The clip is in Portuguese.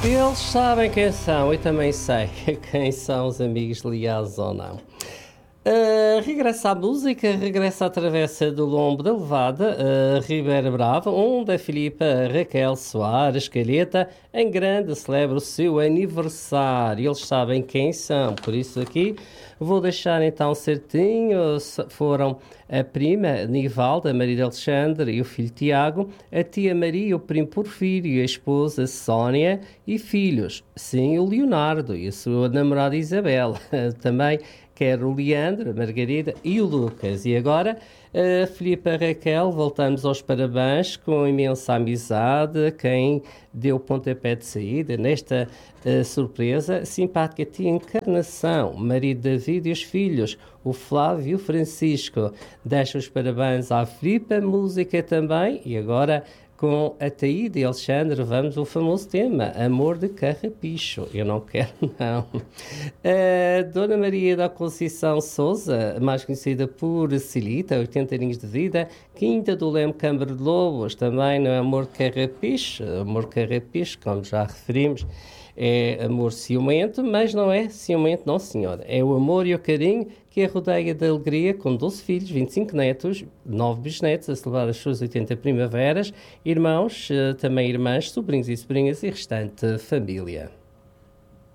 Eles sabem quem são e também sei quem são os amigos leais ou não. Regressa à música, regressa à travessa do lombo da levada, Ribeira Brava, onde a Filipa Raquel Soares Calheta em grande celebra o seu aniversário. Eles sabem quem são, por isso aqui vou deixar então certinho. Foram a prima Nivalda, Maria de Alexandre e o filho Tiago, a tia Maria, o primo Porfírio, a esposa Sónia e filhos, sim, o Leonardo e a sua namorada Isabel, também quer o Leandro, a Margarida e o Lucas. E agora, a Filipa Raquel, voltamos aos parabéns com imensa amizade a quem deu o pontapé de saída nesta surpresa. Simpática tia Encarnação, marido David e os filhos, o Flávio e o Francisco. Deixa os parabéns à Filipa, música também. E agora, com a Taída e Alexandre, vamos ao famoso tema, amor de carrapicho. Eu não quero, não. A Dona Maria da Conceição Souza, mais conhecida por Celita, 80 aninhos de vida, Quinta do Leme Câmara de Lobos, também não é amor de carrapicho. Amor de carrapicho, como já referimos, é amor ciumento, mas não é ciumento, não senhora. É o amor e o carinho que a rodeia de alegria com 12 filhos, 25 netos, 9 bisnetos a celebrar as suas 80 primaveras, irmãos, também irmãs, sobrinhos e sobrinhas e restante família.